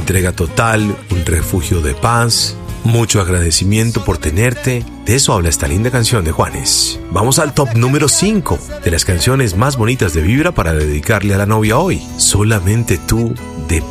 entrega total, un refugio de paz, mucho agradecimiento por tenerte. De eso habla esta linda canción de Juanes. Vamos al top número 5 de las canciones más bonitas de Vibra para dedicarle a la novia hoy. Solamente tú, de